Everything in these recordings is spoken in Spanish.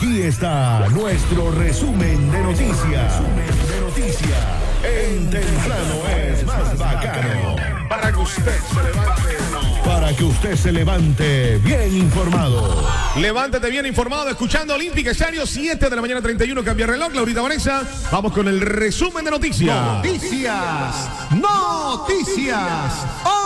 Aquí está nuestro resumen de noticias. En Temprano es más bacano. Para que usted se levante bien informado. Levántate bien informado escuchando Olímpica Estéreo, 7 de la mañana 31, cambia reloj. Laurita Vanessa, vamos con el resumen de noticias. Noticias.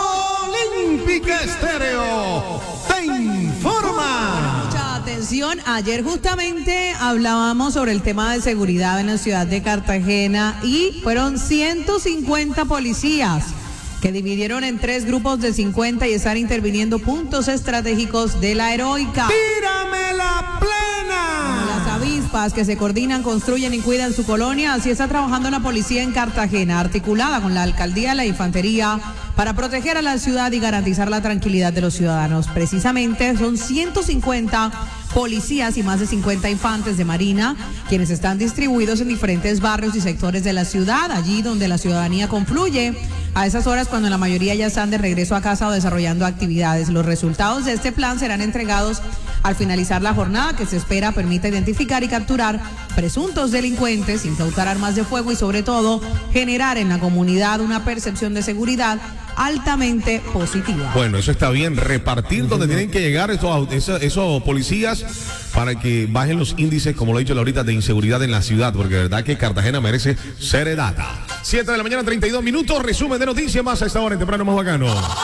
Olímpica Estéreo te informa. Mucha atención, ayer justamente hablábamos sobre el tema de seguridad en la ciudad de Cartagena y fueron 150 policías que dividieron en 3 grupos de 50 y están interviniendo puntos estratégicos de la heroica. ¡Tírame la plena! Como las avispas que se coordinan, construyen y cuidan su colonia, así está trabajando la policía en Cartagena, articulada con la alcaldía y la infantería para proteger a la ciudad y garantizar la tranquilidad de los ciudadanos. Precisamente son 150 policías y más de 50 infantes de Marina, quienes están distribuidos en diferentes barrios y sectores de la ciudad, allí donde la ciudadanía confluye a esas horas cuando la mayoría ya están de regreso a casa o desarrollando actividades. Los resultados de este plan serán entregados al finalizar la jornada, que se espera permita identificar y capturar presuntos delincuentes, incautar armas de fuego y sobre todo generar en la comunidad una percepción de seguridad altamente positiva. Bueno, eso está bien, repartir donde tienen que llegar esos policías para que bajen los índices, como lo he dicho Laurita, de inseguridad en la ciudad, porque de verdad que Cartagena merece serenata. 7 de la mañana 32 minutos, resumen de noticias más a esta hora en Temprano más bacano.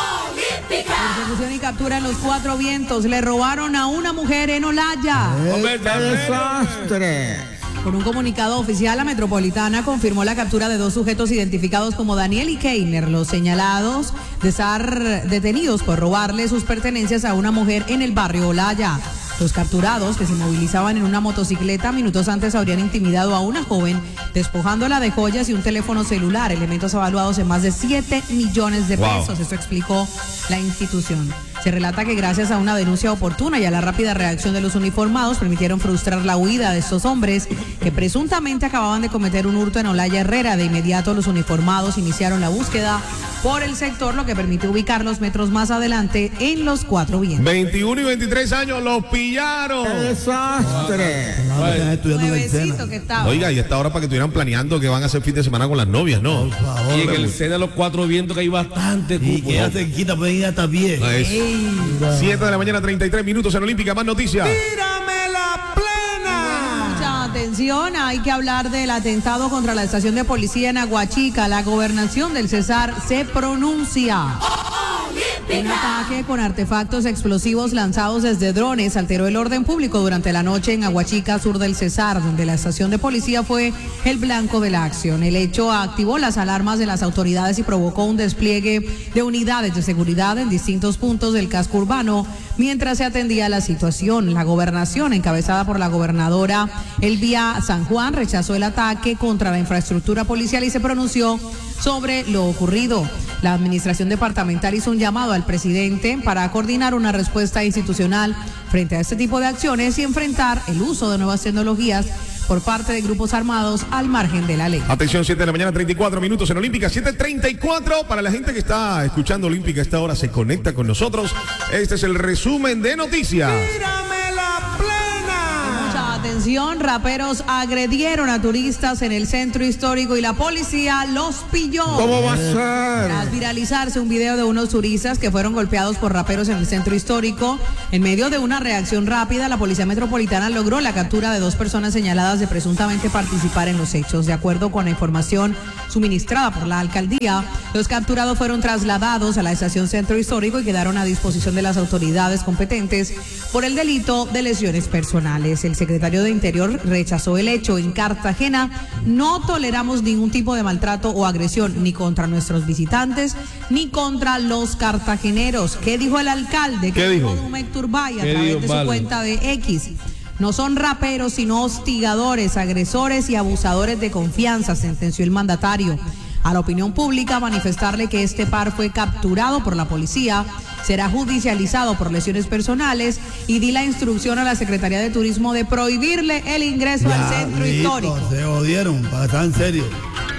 Persecución y captura en los 4 vientos, le robaron a una mujer en Olaya. ¡Qué desastre! Con un comunicado oficial, la Metropolitana confirmó la captura de 2 sujetos identificados como Daniel y Keiner, los señalados de estar detenidos por robarle sus pertenencias a una mujer en el barrio Olaya. Los capturados, que se movilizaban en una motocicleta, minutos antes habrían intimidado a una joven, despojándola de joyas y un teléfono celular, elementos evaluados en más de 7 millones de pesos. Wow. Eso explicó la institución. Se relata que gracias a una denuncia oportuna y a la rápida reacción de los uniformados, permitieron frustrar la huida de estos hombres que presuntamente acababan de cometer un hurto en Olaya Herrera. De inmediato los uniformados iniciaron la búsqueda por el sector, lo que permitió ubicarlos metros más adelante en los 4 vientos. 21 y 23 años los pillaron. ¡Qué desastre! Nuevecito que estaba. Oiga, y esta hora para que estuvieran planeando que van a hacer fin de semana con las novias, ¿no? Por favor, y en el seno de los 4 vientos que hay bastante cupo. Y que ya se quita, pueden ir hasta bien. 7 de la mañana 33 minutos en Olímpica, más noticias. ¡Tírame la plena! Mucha atención, hay que hablar del atentado contra la estación de policía en Aguachica. La gobernación del Cesar se pronuncia. Un ataque con artefactos explosivos lanzados desde drones alteró el orden público durante la noche en Aguachica, sur del Cesar, donde la estación de policía fue el blanco de la acción. El hecho activó las alarmas de las autoridades y provocó un despliegue de unidades de seguridad en distintos puntos del casco urbano mientras se atendía la situación. La gobernación, encabezada por la gobernadora Elvia San Juan, rechazó el ataque contra la infraestructura policial y se pronunció sobre lo ocurrido. La administración departamental hizo un llamado al presidente para coordinar una respuesta institucional frente a este tipo de acciones y enfrentar el uso de nuevas tecnologías por parte de grupos armados al margen de la ley. Atención, 7 de la mañana, 34 minutos en Olímpica, 7:34. Para la gente que está escuchando Olímpica a esta hora, se conecta con nosotros. Este es el resumen de noticias. ¡Tírame la plena! Mucha atención, raperos agredieron a turistas en el centro histórico y la policía los pilló. ¿Cómo va a ser? Tras viralizarse un video de unos turistas que fueron golpeados por raperos en el centro histórico, en medio de una reacción rápida, la Policía Metropolitana logró la captura de 2 personas señaladas de presuntamente participar en los hechos. De acuerdo con la información suministrada por la alcaldía, los capturados fueron trasladados a la estación centro histórico y quedaron a disposición de las autoridades competentes por el delito de lesiones personales. El secretario de Interior rechazó el hecho. En Cartagena no toleramos ningún tipo de maltrato o agresión ni contra nuestros visitantes ni contra los cartageneros. ¿Qué dijo el alcalde? ¿Qué dijo? Dumek Turbay a través de su cuenta de X. No son raperos, sino hostigadores, agresores y abusadores de confianza, sentenció el mandatario. A la opinión pública, manifestarle que este par fue capturado por la policía, será judicializado por lesiones personales y di la instrucción a la Secretaría de Turismo de prohibirle el ingreso al centro histórico. Se jodieron, para estar en serio.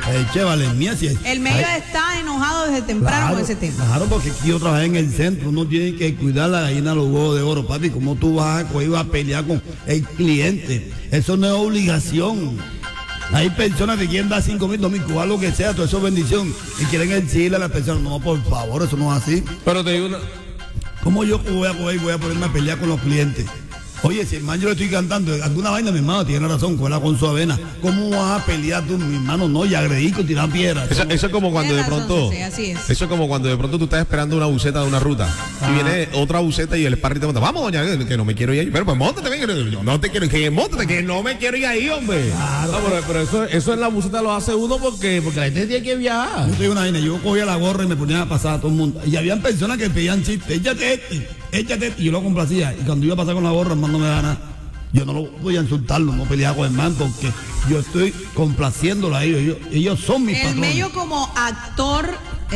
Chévale, mía, sí. El medio está enojado desde temprano con ese tema. Claro, porque aquí yo trabajé en el centro, uno tiene que cuidar la gallina de los huevos de oro, papi. ¿Cómo tú vas a pelear con el cliente? Eso no es obligación. Hay personas que quieren dar 5,000, 2,000 cubanos, lo que sea, todo eso es bendición. Y quieren decirle a las personas, no, por favor, eso no es así. Pero te digo una... ¿Cómo yo voy a ponerme a pelear con los clientes? Oye, si hermano yo le estoy cantando alguna vaina, mi hermano tiene razón, cuela con su avena. ¿Cómo vas a pelear tú, mi hermano? No, y agredir con tirar piedras. Eso es como cuando de Tienes razón, pronto. José, así es. Eso es como cuando de pronto tú estás esperando una buceta de una ruta. Y viene otra buceta y el parry te monta. Vamos, doña, que no me quiero ir ahí. Pero pues móntate, ven, que no te quiero, que móntate, que no me quiero ir ahí, hombre. No, pero eso en la buseta lo hace uno porque la gente tiene que viajar. Yo te digo una vaina, yo cogía la gorra y me ponía a pasar a todo el mundo. Y habían personas que pedían chistes, échate este, y yo lo complacía. Y cuando iba a pasar con la gorra, hermano, no me da nada. Yo no lo voy a insultarlo, no pelear con el man, porque yo estoy complaciéndolo a ellos. Ellos son mis El patrones. medio como actor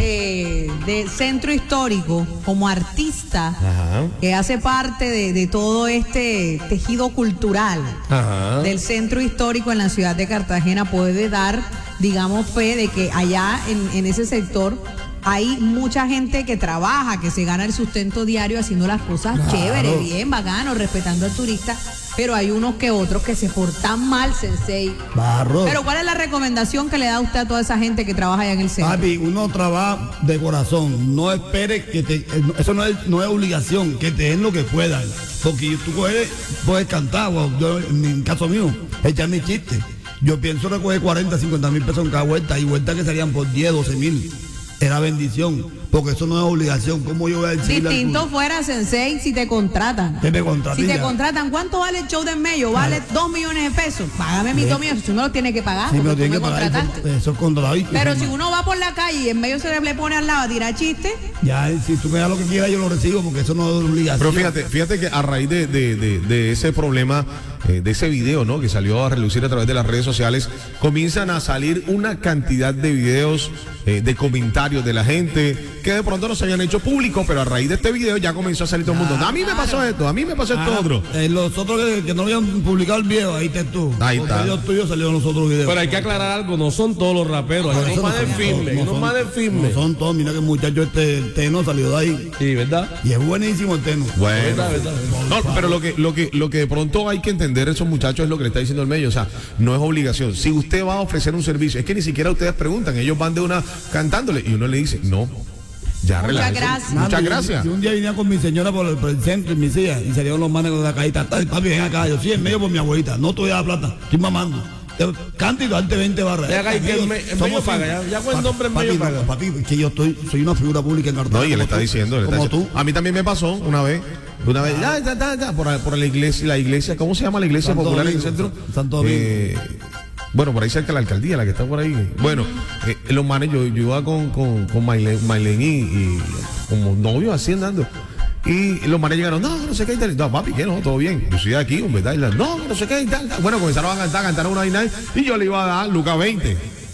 de centro histórico, como artista, que hace parte de todo este tejido cultural del centro histórico en la ciudad de Cartagena, puede dar, digamos, fe de que allá en ese sector hay mucha gente que trabaja, que se gana el sustento diario haciendo las cosas chévere, bien, bacano, respetando al turista, pero hay unos que otros que se portan mal, sensei. Barro. Pero ¿cuál es la recomendación que le da usted a toda esa gente que trabaja allá en el centro? Papi, uno trabaja de corazón, no espere eso no es obligación, que te den lo que puedan, porque tú puedes cantar, yo en mi caso mío, echar mi chiste. Yo pienso recoger 40, 50 mil pesos en cada vuelta, y vueltas que salían por 10, 12 mil. Era bendición, porque eso no es obligación. ¿Cómo yo voy a decirle? Distinto fuera, sensei, si te contratan. ¿Qué me contratan? Si te contratan, ¿cuánto vale el show de Mello? ¿Vale 2 millones de pesos? Págame mi 2 millones, si uno lo tiene que pagar, Sí, me lo porque tú tienen me que pagar, contrataste. eso es contratado. Pero si uno va por la calle y en medio se le pone al lado a tirar chistes, Ya, si tú me das lo que quieras, yo lo recibo, porque eso no es obligación. Pero fíjate que a raíz de ese problema, de ese video, ¿no?, que salió a relucir a través de las redes sociales, comienzan a salir una cantidad de videos, de comentarios de la gente que de pronto no se habían hecho públicos, pero a raíz de este video ya comenzó a salir todo el mundo. A mí me pasó esto, a mí me pasó esto otro. Los otros que no habían publicado el video, ahí estás tú. Ahí Los está. videos tuyos salieron los otros videos. Pero hay que aclarar algo, no son todos los raperos, hay unos más del firme, no unos son- más del firme. No son todos, mira que el muchacho el Teno salió de ahí. Sí, ¿verdad? Y es buenísimo el Teno. Bueno, ¿Verdad? no, pero lo que de pronto hay que entender esos muchachos es lo que le está diciendo el medio, o sea, no es obligación. Si usted va a ofrecer un servicio, es que ni siquiera ustedes preguntan, ellos van de una cantándole y uno le dice, no, ya Muchas relájese. gracias. Muchas Yo gracias. un día venía con mi señora por el centro y mis hijas, y salieron los manes con la cajita. Papi, ven acá. Yo sí, en medio por mi abuelita. No te voy a dar plata. Estoy mamando. Canta y darte 20 barras. Ya acá hay que el medio paga, ya con el nombre en medio paga. Papi, es que yo soy una figura pública en Cartagena. No, y él como está tú, diciendo, él está como diciendo. tú. A mí también me pasó una vez, ya, por la iglesia, ¿cómo se llama la iglesia Santo popular en el Domingo, centro? Santo Domingo. Bueno, por ahí cerca de la alcaldía, la que está por ahí. Bueno, los manes, yo iba con Maylene y como novio así andando. Y los manes llegaron, no sé qué y tal. No, papi, ¿qué? No, todo bien. Yo soy de aquí, hombre, tal. No sé qué y tal. Bueno, comenzaron a cantaron una vaina y yo le iba a dar Lucas 20.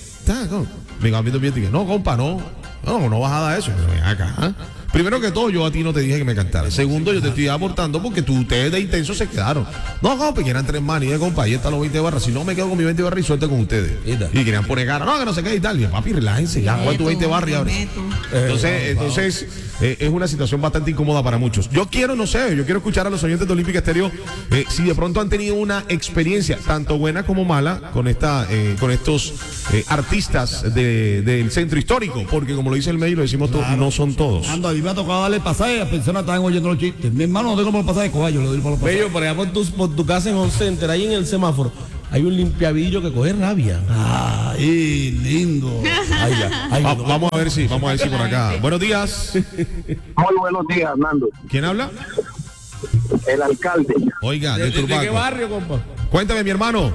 Me iba viendo bien y dije, no, compa, no vas a dar eso. Pero ven acá, ¿eh? Primero que todo, yo a ti no te dije que me cantara. Segundo, yo te estoy aportando porque ustedes de intenso se quedaron. No, compa, que eran 3 manes, compa, ahí están los 20 barras. Si no me quedo con mi 20 barras y suerte con ustedes. Y querían poner cara, no, que no sé qué y tal. Y papi, relájense, ya, juega tu 20 barras y abre. Entonces, es una situación bastante incómoda para muchos. Yo quiero escuchar a los oyentes de Olímpica Estéreo si de pronto han tenido una experiencia tanto buena como mala con estos artistas del centro histórico, porque como lo dice el medio, lo decimos todos, no son todos. Ando, a mí me ha tocado darle pasaje, las personas estaban oyendo los chistes. Mi hermano no tengo por el pasaje de coballo, lo doy por los pasajes. Bello, por allá por tu casa en Home Center, ahí en el semáforo, hay un limpiavidillo que coge rabia. Ay, lindo. Vamos a ver si por acá. Buenos días. Muy buenos días, Hernando. ¿Quién habla? El alcalde. Oiga, ¿De de qué Turbaco. barrio, compa? Cuéntame, mi hermano.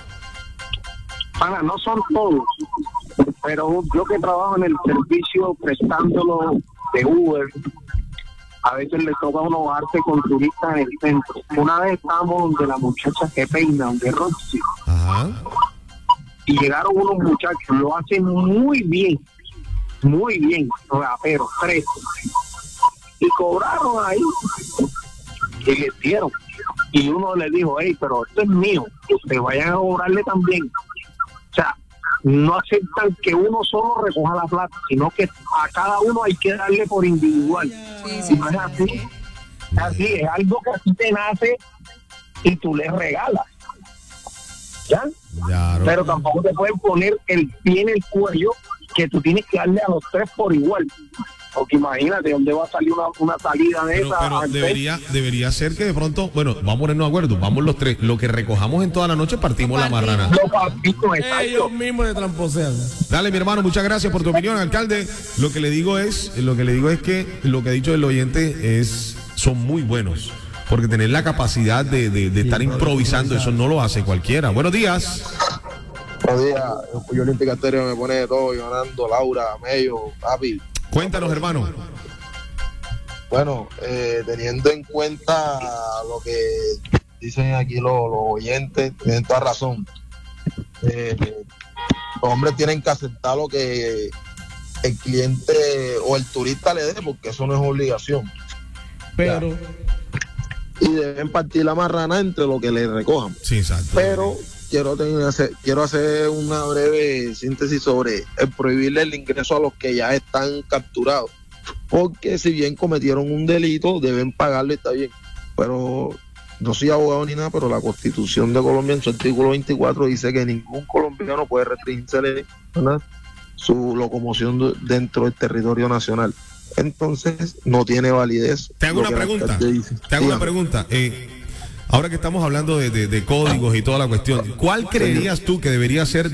Pana, no son todos, pero yo que trabajo en el servicio prestándolo de Uber, a veces le toca a uno bajarse con turistas en el centro. Una vez estábamos donde la muchacha que peina, donde Roxy, Ajá. y llegaron unos muchachos, lo hacen muy bien, pero 3. Y cobraron ahí, y les dieron. Y uno le dijo, hey, pero esto es mío, ustedes vayan a cobrarle también. O sea, no aceptan que uno solo recoja la plata, sino que a cada uno hay que darle por individual. Sí, Y no es así. Es así, es algo que a ti te nace y tú le regalas. ¿Ya? Claro. Pero tampoco te pueden poner el pie en el cuello que tú tienes que darle a los tres por igual. Porque imagínate dónde va a salir una salida de Pero, esa. pero al debería ser que de pronto, bueno, vamos a ponernos de acuerdo, vamos los tres, lo que recojamos en toda la noche partimos la marrana. no, papito, exacto. Ellos mismos de tramposean. Dale, mi hermano, muchas gracias por tu opinión, alcalde. Lo que le digo es que lo que ha dicho el oyente son muy buenos. Porque tener la capacidad de estar improvisando, eso no lo hace cualquiera. Buenos días. Buenos días, yo Olímpica Estéreo me pone de todo, Yolando, Laura, Mello, Papi. Cuéntanos, hermano. Bueno, teniendo en cuenta lo que dicen aquí los oyentes, tienen toda razón. Los hombres tienen que aceptar lo que el cliente o el turista le dé, porque eso no es obligación. Pero, Y deben partir la marrana entre lo que le recojan. Sí, exacto. Pero quiero hacer una breve síntesis sobre el prohibirle el ingreso a los que ya están capturados, porque si bien cometieron un delito deben pagarlo, está bien, pero no soy abogado ni nada, pero la Constitución de Colombia en su artículo 24 dice que ningún colombiano puede restringirse, ¿verdad?, su locomoción dentro del territorio nacional. Entonces no tiene validez. Te hago una pregunta. Ahora que estamos hablando de códigos y toda la cuestión, ¿cuál creerías tú que deber ser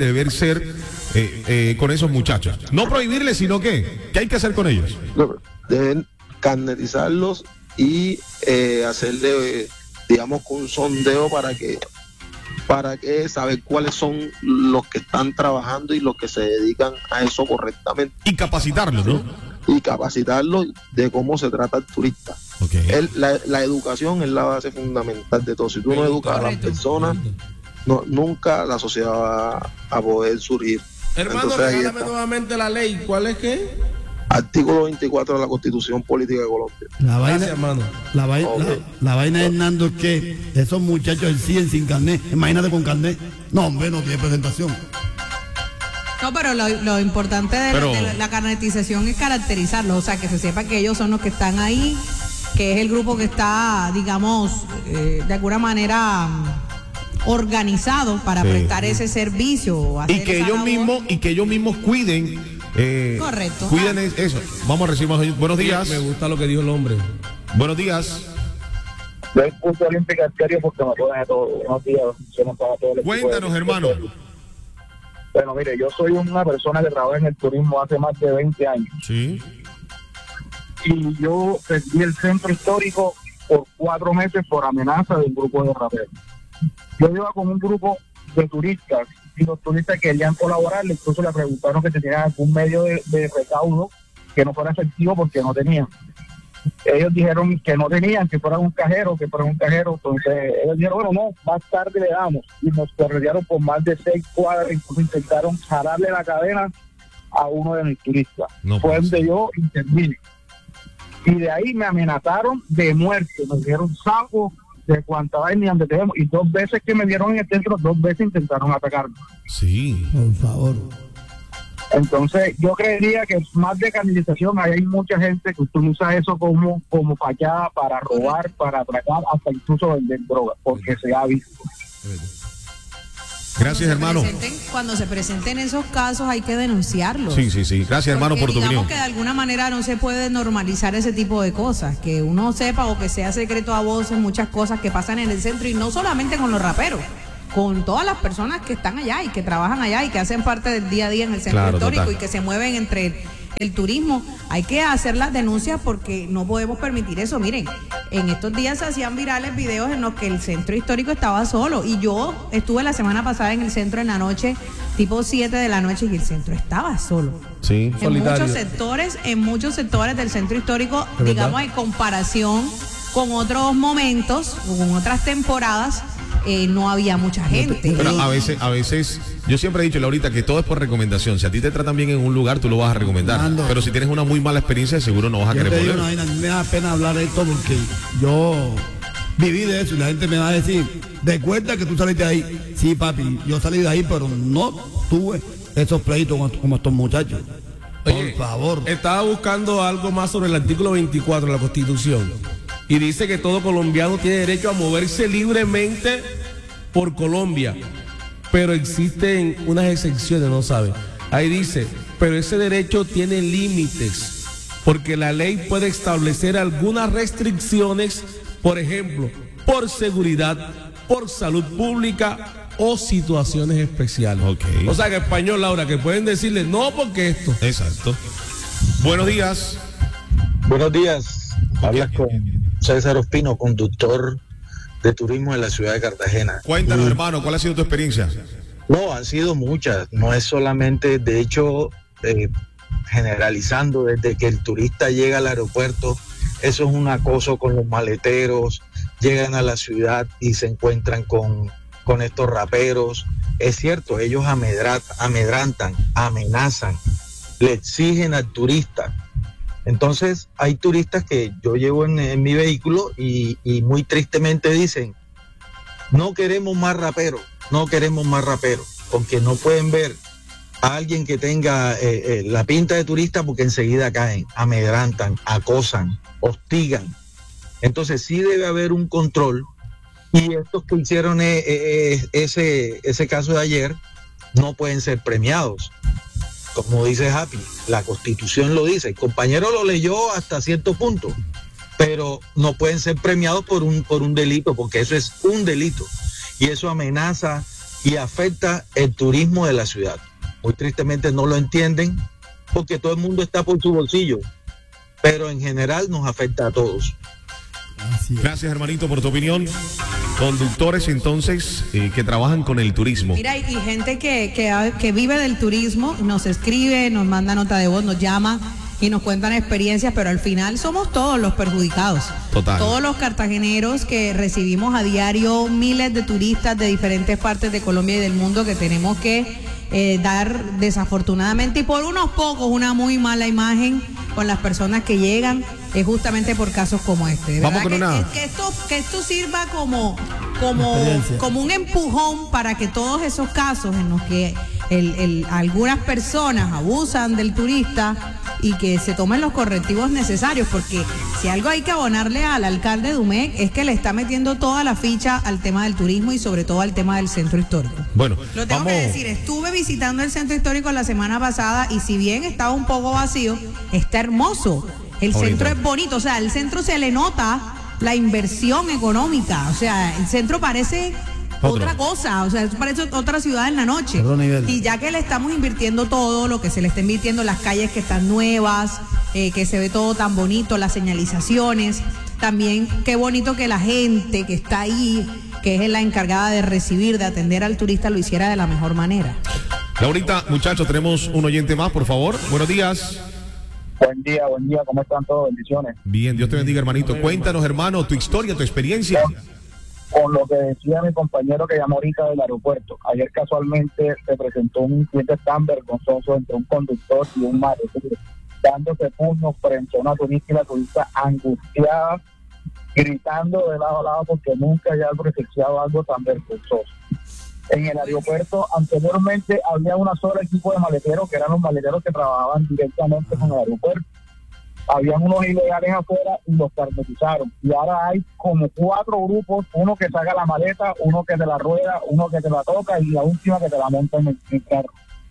con esos muchachos? No prohibirles, sino ¿qué hay que hacer con ellos? Deben carnetizarlos y hacerle, digamos, un sondeo para que saber cuáles son los que están trabajando y los que se dedican a eso correctamente. Y capacitarlos, ¿no? Y capacitarlos de cómo se trata el turista. Okay. La educación es la base fundamental de todo. Si tú no educas a las personas, nunca la sociedad va a poder surgir. hermano, Entonces, ahí regálame está. nuevamente la ley. ¿Cuál es qué? Artículo 24 de la Constitución Política de Colombia. La Gracias, vaina, hermano. la vaina de Hernando es que esos muchachos siguen sin carnet. Imagínate con carnet. No, hombre, no tiene presentación. No, pero lo importante de la carnetización es caracterizarlos, o sea, que se sepa que ellos son los que están ahí, que es el grupo que está, digamos, de alguna manera organizado para prestar ese servicio. Y que ellos mismos cuiden. Correcto. Cuiden eso. Vamos a recibir más. Buenos días. Me gusta lo que dijo el hombre. Buenos días. Yo puse Olímpica Estéreo porque me ponen de todo. Buenos días, para todo el equipo. Cuéntanos, hermano. Bueno, mire, yo soy una persona que trabaja en el turismo hace más de 20 años. Sí. Y yo perdí el centro histórico por 4 meses por amenaza de un grupo de raperos. Yo iba con un grupo de turistas y los turistas querían colaborar, incluso le preguntaron que tenían algún medio de recaudo que no fuera efectivo porque no tenían. Ellos dijeron que no tenían, que fueran un cajero, entonces ellos dijeron, bueno, no, más tarde le damos, y nos corretearon por más de 6 cuadras, incluso intentaron jalarle la cadena a uno de mis turistas. No fue puede donde ser. yo intervine. Y de ahí me amenazaron de muerte, me dijeron sapo de cuanta vaina y donde tenemos, y 2 veces que me vieron en el centro, 2 veces intentaron atacarme. Sí. Por favor. Entonces yo creería que más de canalización, hay mucha gente que utiliza eso como fachada para robar, para atracar, hasta incluso vender droga, porque se ha visto. Gracias, hermano. Cuando se presenten esos casos hay que denunciarlos. Sí. Gracias, hermano, por tu digamos opinión. que de alguna manera no se puede normalizar ese tipo de cosas, que uno sepa o que sea secreto a voces muchas cosas que pasan en el centro, y no solamente con los raperos, con todas las personas que están allá y que trabajan allá y que hacen parte del día a día en el centro histórico, total. y que se mueven entre el turismo. Hay que hacer las denuncias porque no podemos permitir eso. Miren, en estos días se hacían virales videos en los que el centro histórico estaba solo, y yo estuve la semana pasada en el centro en la noche, tipo 7 de la noche, y el centro estaba solo. Sí. En muchos sectores del centro histórico, ¿De digamos, verdad? en comparación con otros momentos o con otras temporadas, no había mucha gente. Pero a veces, yo siempre he dicho, Laurita, que todo es por recomendación. Si a ti te tratan bien en un lugar, tú lo vas a recomendar. Fernando. Pero si tienes una muy mala experiencia, seguro no vas a Yo querer te digo volver. una vaina, me da pena hablar de esto porque yo viví de eso y la gente me va a decir, ¿de cuenta que tú saliste de ahí? Sí, papi, yo salí de ahí, pero no tuve esos pleitos como estos muchachos. Oye, Por favor. Estaba buscando algo más sobre el artículo 24 de la Constitución. Y dice que todo colombiano tiene derecho a moverse libremente por Colombia. Pero existen unas excepciones, ¿no sabe? Ahí dice, pero ese derecho tiene límites. Porque la ley puede establecer algunas restricciones, por ejemplo, por seguridad, por salud pública o situaciones especiales. Ok. O sea que español, Laura, que pueden decirle no porque esto. Exacto. Buenos días. Buenos días, hablas con César Ospino, conductor de turismo en la ciudad de Cartagena. Cuéntanos, hermano, ¿cuál ha sido tu experiencia? No, han sido muchas, no es solamente, de hecho, generalizando, desde que el turista llega al aeropuerto, eso es un acoso con los maleteros, llegan a la ciudad y se encuentran con estos raperos. Es cierto, ellos amedrantan, amenazan, le exigen al turista. Entonces hay turistas que yo llevo en mi vehículo y muy tristemente dicen, no queremos más raperos, porque no pueden ver a alguien que tenga la pinta de turista porque enseguida caen, amedrantan, acosan, hostigan. Entonces sí debe haber un control, y estos que hicieron ese caso de ayer no pueden ser premiados. Como dice Happy, la Constitución lo dice, el compañero lo leyó hasta cierto punto, pero no pueden ser premiados por un delito, porque eso es un delito, y eso amenaza y afecta el turismo de la ciudad. Muy tristemente no lo entienden, porque todo el mundo está por su bolsillo, pero en general nos afecta a todos. Gracias, hermanito, por tu opinión. Conductores, entonces, que trabajan con el turismo. Mira, y gente que vive del turismo, nos escribe, nos manda nota de voz, nos llama y nos cuentan experiencias, pero al final somos todos los perjudicados. Total. Todos los cartageneros que recibimos a diario miles de turistas de diferentes partes de Colombia y del mundo que tenemos que dar desafortunadamente y por unos pocos una muy mala imagen con las personas que llegan, es justamente por casos como este. Vamos con que esto sirva como un empujón para que todos esos casos en los que algunas personas abusan del turista y que se tomen los correctivos necesarios, porque si algo hay que abonarle al alcalde de Umec es que le está metiendo toda la ficha al tema del turismo y sobre todo al tema del centro histórico. Bueno, lo tengo que decir, estuve visitando el centro histórico la semana pasada y si bien estaba un poco vacío, está hermoso. El centro es bonito, o sea, al centro se le nota la inversión económica, o sea, el centro parece otra cosa, o sea, parece otra ciudad en la noche. Y ya que le estamos invirtiendo todo, lo que se le está invirtiendo, las calles que están nuevas, que se ve todo tan bonito, las señalizaciones, también qué bonito que la gente que está ahí, que es la encargada de recibir, de atender al turista, lo hiciera de la mejor manera. Laurita, muchachos, tenemos un oyente más, por favor. Buenos días. Buen día, ¿cómo están todos? Bendiciones. Bien, Dios te bendiga, hermanito. Cuéntanos, hermano, tu historia, tu experiencia. Con lo que decía mi compañero que llamó ahorita del aeropuerto. Ayer casualmente se presentó un incidente tan vergonzoso entre un conductor y un maletero, dándose puños frente a una turista y la turista angustiada, gritando de lado a lado porque nunca había presenciado algo tan vergonzoso. En el aeropuerto anteriormente había una sola equipo de maleteros, que eran los maleteros que trabajaban directamente con el aeropuerto. Habían unos ilegales afuera y los carnetizaron. Y ahora hay como 4 grupos, uno que saca la maleta, uno que te la rueda, uno que te la toca y la última que te la monta en el carro.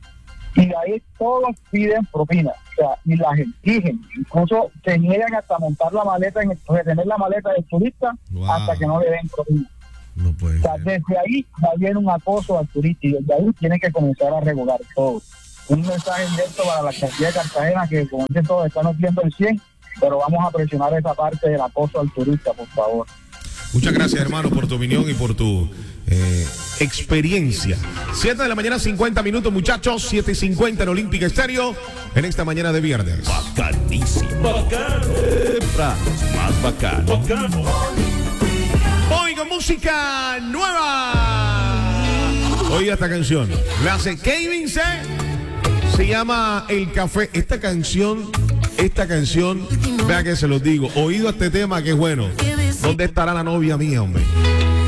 Y de ahí todos piden propina, o sea, y las exigen. Incluso se niegan hasta montar la maleta, retener la maleta del turista hasta que no le den propina. No puede o sea, ser. desde ahí va a haber un acoso al turista y desde ahí tiene que comenzar a regular todo. Un mensaje directo para la alcaldía de Cartagena que, como dicen todos, están haciendo el 100, pero vamos a presionar esa parte del acoso al turista, por favor. Muchas gracias, hermano, por tu opinión y por tu experiencia. 7 de la mañana, 50 minutos, muchachos. 7:50 en Olímpica Estéreo, en esta mañana de viernes. Bacanísimo. Bacano. Más bacano. Bacano. Oiga, música nueva. Oiga esta canción. La hace Kevin C. Se llama El Café. Esta canción, vea que se los digo. Oído este tema que es bueno. ¿Dónde estará la novia mía, hombre?